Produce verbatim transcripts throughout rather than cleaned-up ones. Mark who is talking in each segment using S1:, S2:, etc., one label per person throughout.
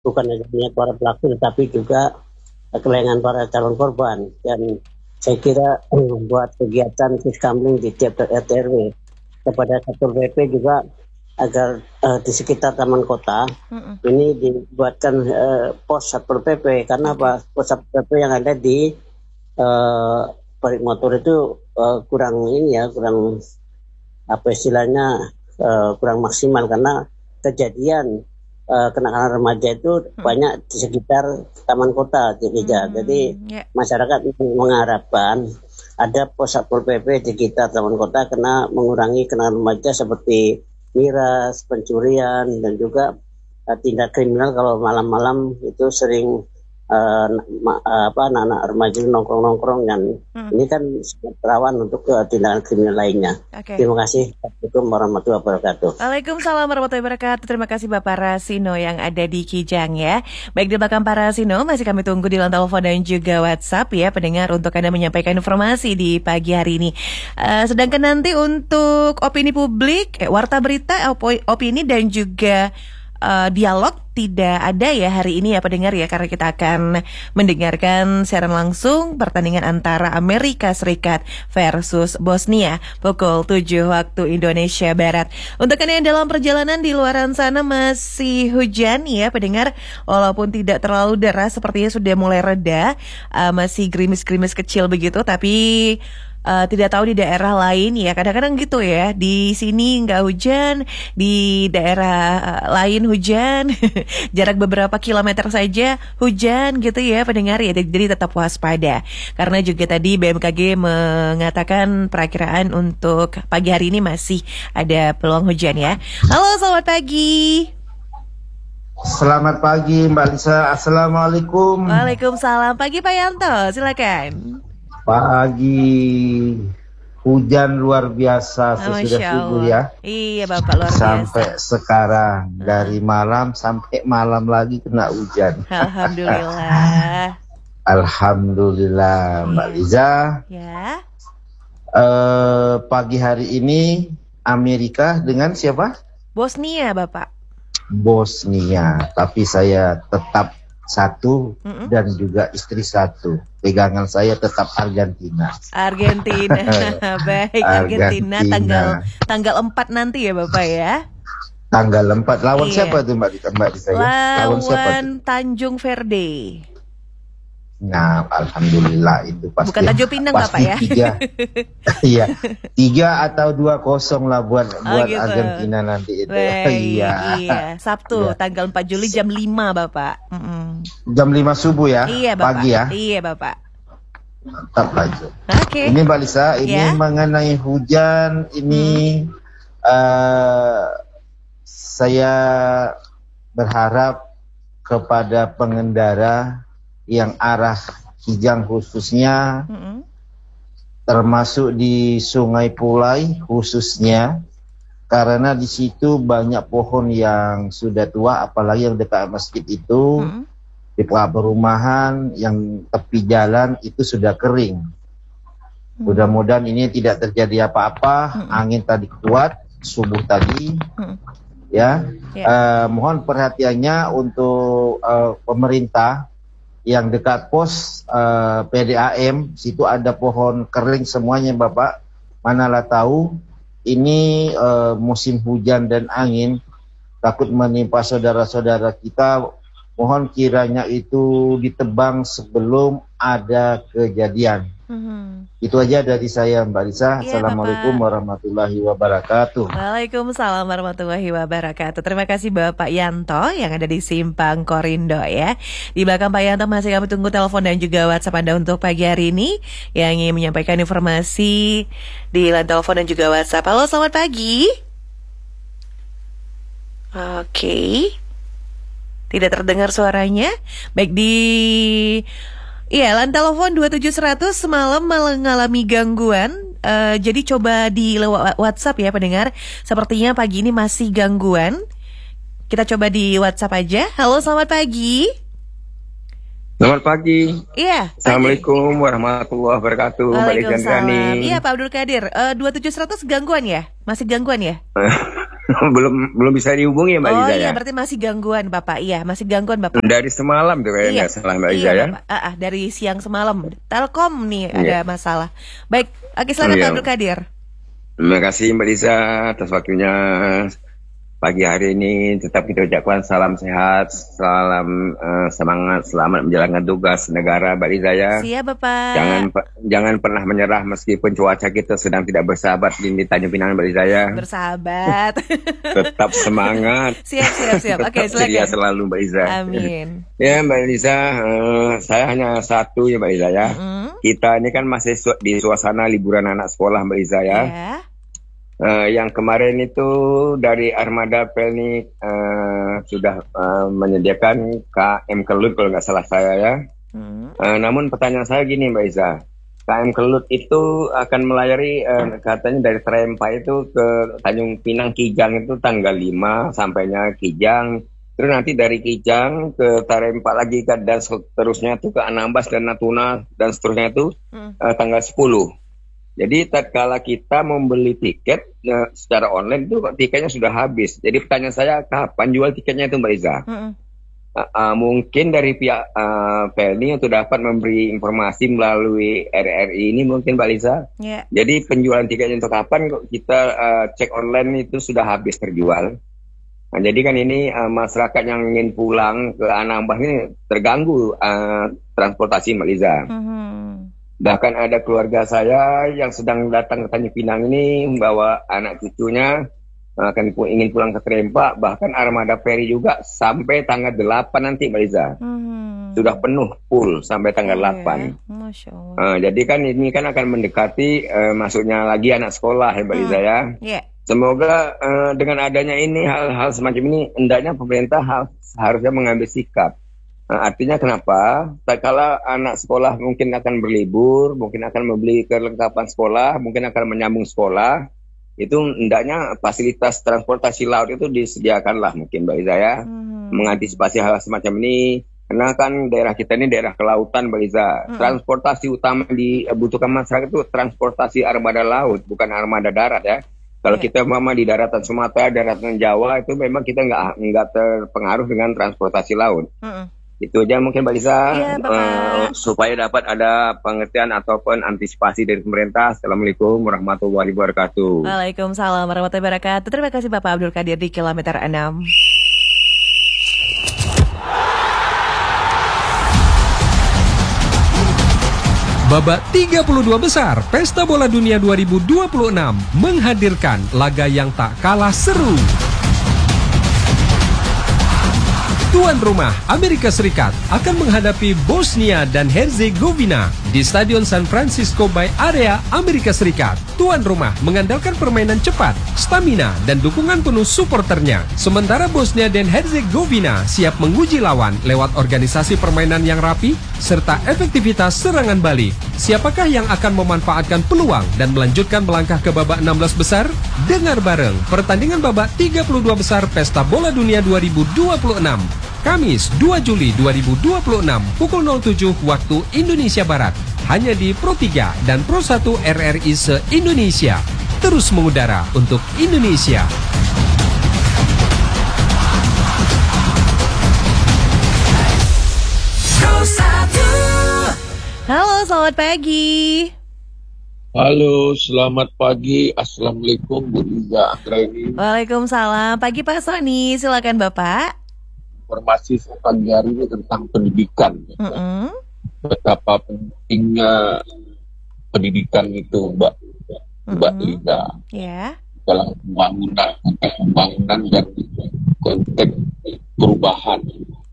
S1: bukan hanya para pelaku tetapi juga kelengan para calon korban. Dan saya kira membuat kegiatan fiskambling di tiap R T R W kepada Satpol P P juga agar uh, di sekitar taman kota mm-mm. ini dibuatkan uh, pos Satpol P P karena apa? Pos Satpol P P yang ada di uh, parit motor itu uh, kurang ini ya kurang apa istilahnya uh, kurang maksimal karena kejadian uh, kenakalan remaja itu hmm. banyak di sekitar taman kota di Gereja. Hmm, Jadi yeah. masyarakat mengharapkan ada pos Satpol P P di sekitar taman kota karena mengurangi kenakalan remaja seperti miras, pencurian dan juga uh, tindak kriminal kalau malam-malam itu sering uh, ma- apa anak-anak remaja nongkrong-nongkrong dan hmm. ini kan sangat rawan untuk uh, tindakan kriminal lainnya. Okay. Terima kasih. Assalamualaikum warahmatullahi wabarakatuh.
S2: Waalaikumsalam warahmatullahi wabarakatuh. Terima kasih Bapak Rasino yang ada di Kijang ya. Baik, di belakang Pak Rasino masih kami tunggu di line telepon dan juga WhatsApp ya pendengar untuk Anda menyampaikan informasi di pagi hari ini. Uh, sedangkan nanti untuk opini publik, eh, warta berita, op- opini dan juga Uh, dialog tidak ada ya hari ini ya pendengar ya, karena kita akan mendengarkan siaran langsung pertandingan antara Amerika Serikat versus Bosnia pukul tujuh waktu Indonesia Barat. Untuk Anda yang dalam perjalanan di luaran sana masih hujan ya pendengar, walaupun tidak terlalu deras sepertinya sudah mulai reda, uh, masih gerimis-gerimis kecil begitu, tapi Uh, tidak tahu di daerah lain ya, kadang-kadang gitu ya, di sini nggak hujan, di daerah uh, lain hujan, jarak beberapa kilometer saja hujan gitu ya pendengar ya, jadi tetap waspada karena juga tadi B M K G mengatakan perakiraan untuk pagi hari ini masih ada peluang hujan ya. Halo, selamat pagi.
S3: Selamat pagi Mbak Lisa, Assalamualaikum.
S2: Waalaikumsalam, pagi Pak Yanto, silakan.
S3: Pagi hujan luar biasa sesudah subuh ya.
S2: Iya Bapak, luar biasa.
S3: Sampai sekarang hmm. dari malam sampai malam lagi kena hujan.
S2: Alhamdulillah.
S3: Alhamdulillah Mbak Liza.
S2: Ya.
S3: Uh, pagi hari ini Amerika dengan siapa?
S2: Bosnia Bapak.
S3: Bosnia, tapi saya tetap satu Mm-mm. dan juga istri satu. Pegangan saya tetap Argentina.
S2: Argentina, baik. Argentina, Argentina tanggal tanggal empat nanti ya Bapak ya.
S3: Tanggal empat lawan iya. siapa tuh Mbak Mbak saya?
S2: Lawan, lawan siapa tuh? Tanjung Verde.
S3: Nah, alhamdulillah itu pasti.
S2: Bukan Tanjung Pinang Bapak ya.
S3: Tiga, iya, tiga atau dua kosong lah buat oh, buat gitu. Argentina nanti itu.
S2: Baik, iya. iya. Sabtu iya. tanggal empat Juli jam lima Bapak. Mm-mm.
S3: Jam lima subuh ya.
S2: Iya Bapak.
S3: Pagi ya.
S2: Iya Bapak.
S3: Mantap aja. Oke.
S2: Okay.
S3: Ini Mbak Lisa, ini yeah. mengenai hujan ini hmm. uh, saya berharap kepada pengendara yang arah Kijang khususnya, mm-hmm. termasuk di Sungai Pulai khususnya, karena di situ banyak pohon yang sudah tua, apalagi yang dekat masjid itu, mm-hmm. di perumahan yang tepi jalan itu sudah kering. Mm-hmm. Mudah-mudahan ini tidak terjadi apa-apa. Mm-hmm. Angin tadi kuat subuh tadi, mm-hmm. ya. Yeah. Uh, mohon perhatiannya untuk uh, pemerintah. Yang dekat pos uh, P D A M, situ ada pohon kering semuanya Bapak. Manalah tahu ini uh, musim hujan dan angin takut menimpa saudara-saudara kita. Mohon kiranya itu ditebang sebelum ada kejadian. Mm-hmm. Itu aja dari saya Mbak Lisa. Ya, Assalamualaikum Bapak. warahmatullahi wabarakatuh.
S2: Waalaikumsalam warahmatullahi wabarakatuh. Terima kasih Bapak Yanto yang ada di Simpang Korindo ya. Di belakang Pak Yanto masih kami tunggu telepon dan juga WhatsApp Anda untuk pagi hari ini yang ingin menyampaikan informasi di line telepon dan juga WhatsApp. Halo, selamat pagi. Oke. Okay. Tidak terdengar suaranya. Baik, di iya, line telepon dua tujuh seratus semalam mengalami gangguan. Uh, jadi coba di lewat WhatsApp ya pendengar. Sepertinya pagi ini masih gangguan. Kita coba di WhatsApp aja. Halo, selamat pagi.
S4: Selamat pagi.
S2: Iya.
S4: Assalamualaikum warahmatullahi wabarakatuh.
S2: Waalaikumsalam. Iya Pak Abdul Qadir. Uh, dua tujuh seratus gangguan ya? Masih gangguan ya?
S4: belum belum bisa dihubungi Mbak
S2: Oh
S4: Liza
S2: iya,
S4: ya.
S2: berarti masih gangguan Bapak. Iya, masih gangguan Bapak.
S4: Dari semalam tuh kayaknya
S2: Iya,
S4: salah Mbak
S2: iya
S4: Liza ya.
S2: Bapak. Ah, ah, dari siang semalam. Telkom nih
S4: Iya.
S2: ada masalah. Baik, oke silakan
S4: Iya.
S2: Pak Abdul Qadir.
S4: Terima kasih Mbak Liza atas waktunya pagi hari ini. Tetap kita ucapkan salam sehat, salam eh, semangat, selamat menjalankan tugas negara Mbak Liza ya.
S2: Siap Bapak.
S4: Jangan pe- jangan pernah menyerah meskipun cuaca kita sedang tidak bersahabat di Tanjung Pinang Mbak Liza ya.
S2: Bersahabat.
S4: Tetap semangat.
S2: Siap, siap, siap. Oke,
S4: Tetap ceria
S2: silakan.
S4: selalu Mbak Liza.
S2: Amin.
S4: Ya Mbak Liza, eh, saya hanya satu ya Mbak Liza ya.
S2: Mm,
S4: Kita ini kan masih su- di suasana liburan anak sekolah Mbak Liza ya.
S2: ya.
S4: Eh, yang kemarin itu dari Armada Pelni eh, sudah eh, menyediakan K M Kelut kalau nggak salah saya ya.
S2: Mm,
S4: Eh, namun pertanyaan saya gini Mbak Iza, K M Kelut itu akan melayari eh, katanya dari Trempa itu ke Tanjung Pinang Kijang itu tanggal lima sampainya Kijang. Terus nanti dari Kijang ke Tarempa lagi kan, dan seterusnya itu ke Anambas dan Natuna dan seterusnya itu
S2: mm.
S4: eh, tanggal sepuluh. Jadi tatkala kita membeli tiket eh, secara online itu tiketnya sudah habis. Jadi pertanyaan saya, kapan jual tiketnya itu Mbak Iza?
S2: Mm-mm.
S4: Uh, uh, mungkin dari pihak uh, Pelni untuk dapat memberi informasi melalui R R I ini mungkin Mbak Liza.
S2: Ya.
S4: Jadi penjualan tiketnya untuk kapan kok kita uh, cek online itu sudah habis terjual. Nah, jadi kan ini uh, masyarakat yang ingin pulang ke Anambas ini terganggu uh, transportasi Mbak Liza.
S2: Mhm.
S4: Bahkan ada keluarga saya yang sedang datang ke Tanjung Pinang ini membawa anak cucunya akan pu- ingin pulang ke Trempa, bahkan armada ferry juga sampai tanggal delapan nanti Mbak Liza.
S2: Mhm.
S4: Sudah penuh full sampai tanggal
S2: Iya,
S4: delapan.
S2: Masya Allah.
S4: Eh, jadi kan ini kan akan mendekati eh, masuknya lagi anak sekolah ya Mbak Liza ya.
S2: Ya.
S4: Semoga eh, dengan adanya ini hal-hal semacam ini hendaknya pemerintah ha- harusnya mengambil sikap. Nah, artinya kenapa? Tak kala anak sekolah mungkin akan berlibur, mungkin akan membeli kelengkapan sekolah, mungkin akan menyambung sekolah, itu hendaknya fasilitas transportasi laut itu disediakanlah mungkin Mbak Iza ya,
S2: Mhm.
S4: mengantisipasi hal semacam ini. Karena kan daerah kita ini daerah kelautan Mbak Iza.
S2: Mhm.
S4: Transportasi utama dibutuhkan masyarakat itu transportasi armada laut, bukan armada darat ya. Kalau
S2: Ya.
S4: kita mama di daratan Sumatera, daratan Jawa itu memang kita nggak nggak terpengaruh dengan transportasi laut.
S2: Mhm.
S4: Itu aja mungkin Mbak Lisa,
S2: Iya, Bapak.
S4: eh, supaya dapat ada pengertian ataupun antisipasi dari pemerintah. Assalamualaikum warahmatullahi wabarakatuh.
S2: Waalaikumsalam warahmatullahi wabarakatuh. Terima kasih Bapak Abdul Qadir di kilometer enam.
S5: Babak tiga puluh dua besar Pesta Bola Dunia dua ribu dua puluh enam menghadirkan laga yang tak kalah seru. Tuan rumah Amerika Serikat akan menghadapi Bosnia dan Herzegovina di Stadion San Francisco Bay Area, Amerika Serikat. Tuan rumah mengandalkan permainan cepat, stamina, dan dukungan penuh suporternya. Sementara Bosnia dan Herzegovina siap menguji lawan lewat organisasi permainan yang rapi serta efektivitas serangan balik. Siapakah yang akan memanfaatkan peluang dan melanjutkan melangkah ke babak enam belas besar? Dengar bareng pertandingan babak tiga puluh dua besar Pesta Bola Dunia dua ribu dua puluh enam. Kamis dua Juli dua ribu dua puluh enam pukul nol tujuh waktu Indonesia Barat. Hanya di Pro tiga dan Pro satu R R I se-Indonesia. Terus mengudara untuk Indonesia.
S2: Halo, selamat pagi.
S6: Halo, selamat pagi. Assalamualaikum Bu Liza Anggraini.
S2: Waalaikumsalam. Pagi Pak Sony, silakan Bapak.
S6: Informasi pagi hari ini tentang pendidikan.
S2: Mm-mm.
S6: Betapa pentingnya pendidikan itu, Mbak Mbak
S2: Mm-mm.
S6: Liza,
S2: Ya.
S6: dalam pembangunan, konteks pembangunan dan konteks perubahan.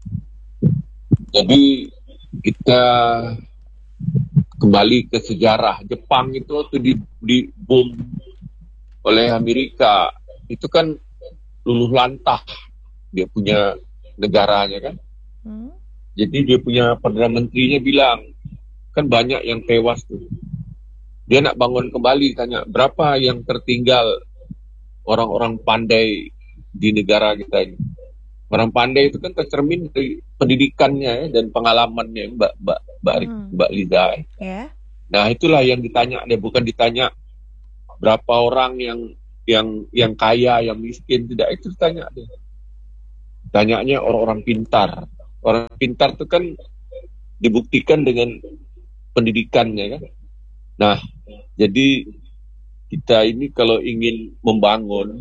S6: Jadi kita kembali ke sejarah. Jepang itu waktu di, di bom oleh Amerika itu kan luluh lantah dia punya negaranya kan.
S2: Hmm.
S6: Jadi dia punya Perdana Menterinya bilang kan banyak yang tewas tuh. Dia nak bangun kembali, tanya berapa yang tertinggal orang-orang pandai di negara kita ini. Orang pandai itu kan tercermin dari pendidikannya ya, dan pengalamannya Mbak Mbak Mbak,
S2: Hmm.
S6: Mbak Liza.
S2: Ya.
S6: Nah itulah yang ditanya, dia bukan ditanya berapa orang yang yang yang kaya, yang miskin, tidak, itu tanya deh. Tanyanya orang-orang pintar. Orang pintar itu kan dibuktikan dengan pendidikannya kan. Nah, jadi kita ini kalau ingin membangun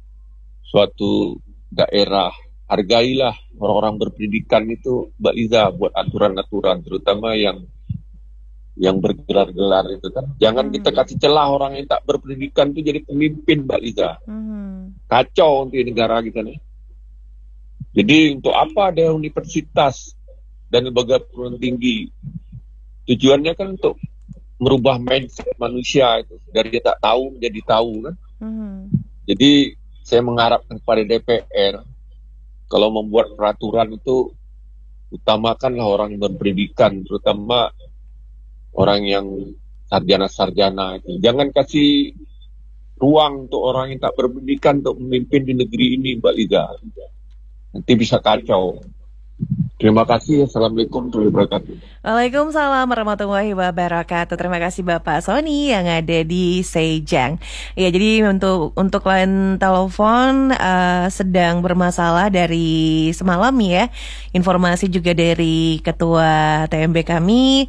S6: suatu daerah, hargailah orang-orang berpendidikan itu, Mbak Liza, buat aturan-aturan, terutama yang yang bergelar-gelar itu kan. Jangan hmm. kita kasih celah orang yang tak berpendidikan itu jadi pemimpin, Mbak Liza. Hmm. Kacau untuk negara kita nih. Jadi untuk apa ada universitas dan lembaga perguruan tinggi? Tujuannya kan untuk merubah mindset manusia itu, dari dia tak tahu menjadi tahu kan. Hmm. Jadi saya mengharapkan kepada D P R, kalau membuat peraturan itu utamakanlah orang yang berpendidikan, terutama orang yang sarjana-sarjana itu. Jangan kasih ruang untuk orang yang tak berpendidikan untuk memimpin di negeri ini, Mbak Liza. Nanti bisa kacau. Terima kasih. Assalamualaikum warahmatullahi wabarakatuh.
S2: Waalaikumsalam warahmatullahi wabarakatuh. Terima kasih Bapak Sony yang ada di Sejang. Ya, jadi untuk untuk line telepon uh, sedang bermasalah dari semalam ya. Informasi juga dari Ketua T M B kami,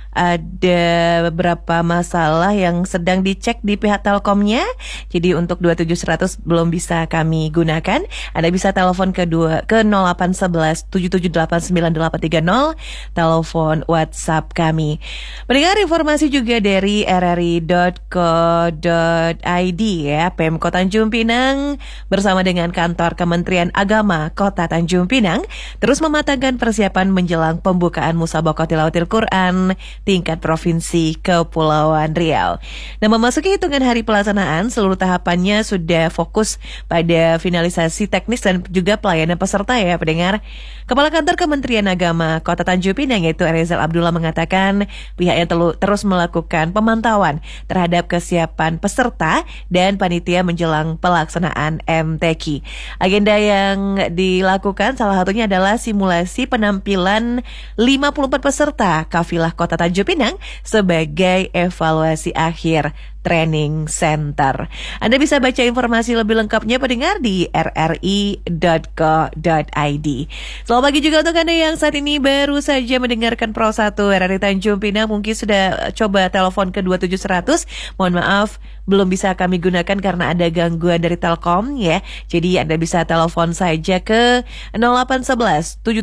S2: ada beberapa masalah yang sedang dicek di pihak Telkomnya. Jadi untuk dua tujuh seratus belum bisa kami gunakan. Anda bisa telepon ke dua ke nol delapan satu satu tujuh tujuh delapan sembilan delapan tiga nol, telepon WhatsApp kami. Mendengar informasi juga dari r r i dot co dot i d ya. Pemkot Tanjung Pinang bersama dengan kantor Kementerian Agama Kota Tanjung Pinang terus mematangkan persiapan menjelang pembukaan Musabaqah Tilawatil Quran tingkat provinsi Kepulauan Riau. Nah, memasuki hitungan hari pelaksanaan, seluruh tahapannya sudah fokus pada finalisasi teknis dan juga pelayanan peserta ya, pendengar. Kepala Kantor Kementerian Agama Kota Tanjung Pinang yaitu Rezal Abdullah mengatakan pihaknya telu, terus melakukan pemantauan terhadap kesiapan peserta dan panitia menjelang pelaksanaan M T Q. Agenda yang dilakukan salah satunya adalah simulasi penampilan lima puluh empat peserta kafilah Kota Tanjung Pinang sebagai evaluasi akhir Training Center. Anda bisa baca informasi lebih lengkapnya pendengar di r r i dot co dot i d. Selamat pagi juga untuk Anda yang saat ini baru saja mendengarkan Pro satu R R I Tanjung Pinang. Mungkin sudah coba telepon ke dua tujuh seratus. Mohon maaf, belum bisa kami gunakan karena ada gangguan dari Telkom ya. Jadi Anda bisa telepon saja ke nol delapan satu satu tujuh